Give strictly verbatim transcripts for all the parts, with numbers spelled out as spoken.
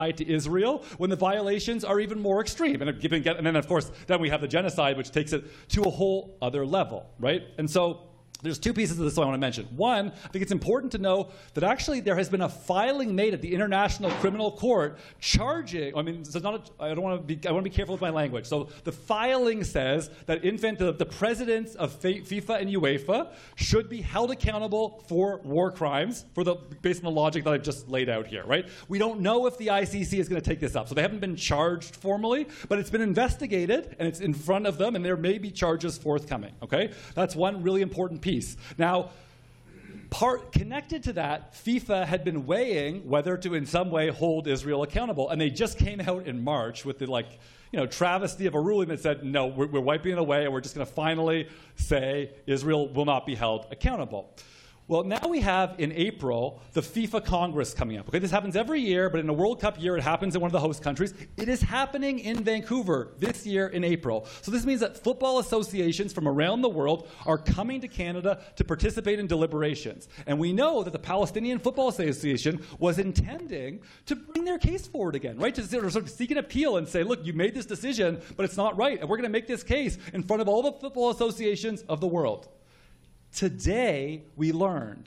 to Israel when the violations are even more extreme. And, given, and then, of course, then we have the genocide, which takes it to a whole other level, right? And so there's two pieces of this I want to mention. One, I think it's important to know that actually there has been a filing made at the International Criminal Court charging, I mean, this is not a, I don't want to be, I want to be careful with my language. So the filing says that infant, the, the presidents of FIFA and UEFA should be held accountable for war crimes for the, based on the logic that I've just laid out here, right? We don't know if the I C C is going to take this up. So they haven't been charged formally, but it's been investigated and it's in front of them and there may be charges forthcoming, okay? That's one really important piece. Now, part, connected to that, FIFA had been weighing whether to in some way hold Israel accountable, and they just came out in March with the like, you know, travesty of a ruling that said, no, we're, we're wiping it away, and we're just going to finally say Israel will not be held accountable. Well, now we have in April the FIFA Congress coming up. Okay, this happens every year, but in a World Cup year, it happens in one of the host countries. It is happening in Vancouver this year in April. So this means that football associations from around the world are coming to Canada to participate in deliberations. And we know that the Palestinian Football Association was intending to bring their case forward again, right? To sort of seek an appeal and say, look, you made this decision, but it's not right. And we're going to make this case in front of all the football associations of the world. Today, we learned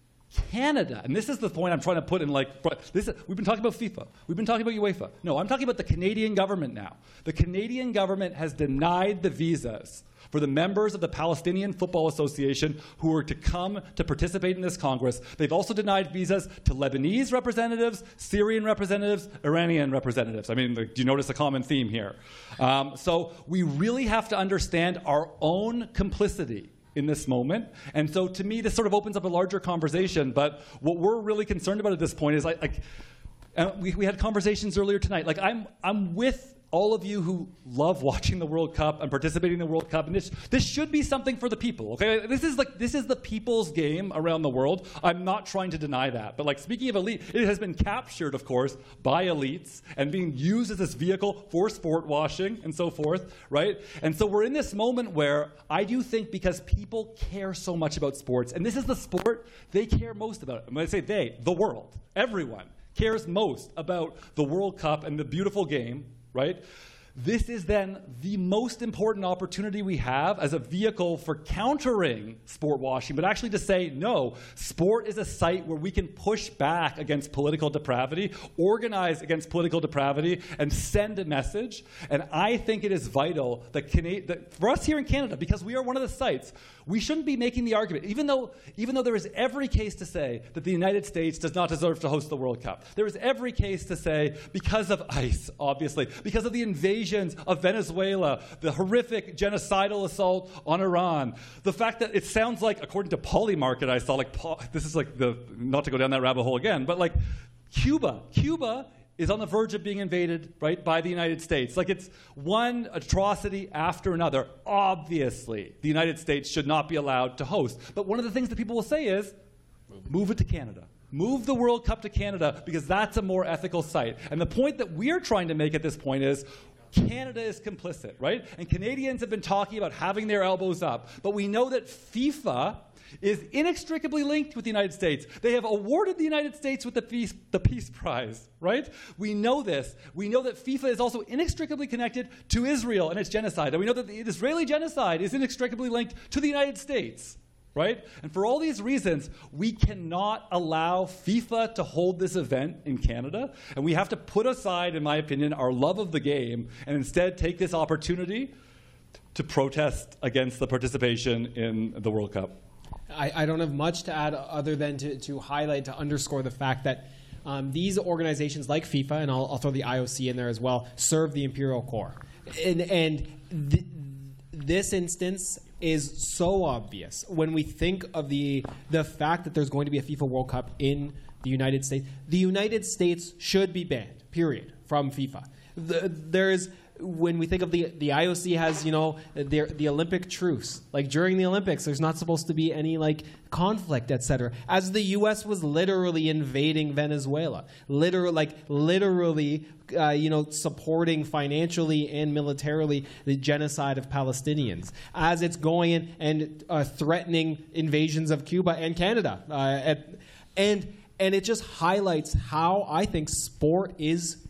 Canada, and this is the point I'm trying to put in, like, this is, we've been talking about FIFA, we've been talking about UEFA. No, I'm talking about the Canadian government now. The Canadian government has denied the visas for the members of the Palestinian Football Association who were to come to participate in this Congress. They've also denied visas to Lebanese representatives, Syrian representatives, Iranian representatives. I mean, do you notice a common theme here? Um, so we really have to understand our own complicity in this moment. And so to me, this sort of opens up a larger conversation. But what we're really concerned about at this point is, like, like uh, we, we had conversations earlier tonight. Like, I'm, I'm with all of you who love watching the World Cup and participating in the World Cup, and this, this should be something for the people, okay? This is like, this is the people's game around the world. I'm not trying to deny that, but like, speaking of elite, it has been captured, of course, by elites and being used as this vehicle for sport washing and so forth, right? And so we're in this moment where I do think, because people care so much about sports, and this is the sport they care most about. When I say they, the world, everyone cares most about the World Cup and the beautiful game, right? This is then the most important opportunity we have as a vehicle for countering sport washing, but actually to say, no, sport is a site where we can push back against political depravity, organize against political depravity, and send a message. And I think it is vital that, Cana- that for us here in Canada, because we are one of the sites, we shouldn't be making the argument, even though, even though there is every case to say that the United States does not deserve to host the World Cup. There is every case to say, because of ICE, obviously, because of the invasion of Venezuela, the horrific genocidal assault on Iran, the fact that it sounds like, according to Polymarket, I saw, like, this is like the, not to go down that rabbit hole again, but like Cuba, Cuba is on the verge of being invaded, right, by the United States. Like, it's one atrocity after another. Obviously, the United States should not be allowed to host. But one of the things that people will say is, move it to Canada. Move the World Cup to Canada, because that's a more ethical site. And the point that we're trying to make at this point is, Canada is complicit, right? And Canadians have been talking about having their elbows up. But we know that FIFA is inextricably linked with the United States. They have awarded the United States with the Peace, the Peace Prize, right? We know this. We know that FIFA is also inextricably connected to Israel and its genocide. And we know that the Israeli genocide is inextricably linked to the United States, right? And for all these reasons, we cannot allow FIFA to hold this event in Canada. And we have to put aside, in my opinion, our love of the game and instead take this opportunity to protest against the participation in the World Cup. I, I don't have much to add other than to, to highlight, to underscore the fact that um, these organizations like FIFA, and I'll, I'll throw the I O C in there as well, serve the Imperial Core. And, and th- this instance is so obvious when we think of the the fact that there's going to be a FIFA World Cup in the United States. The United States should be banned, period, from FIFA. The, there is, when we think of the the I O C has, you know, the, the Olympic truce. Like, during the Olympics, there's not supposed to be any, like, conflict, et cetera. As the U S was literally invading Venezuela, literally, like, literally, uh, you know, supporting financially and militarily the genocide of Palestinians, as it's going in and uh, threatening invasions of Cuba and Canada, uh, at, and. And it just highlights how I think sport is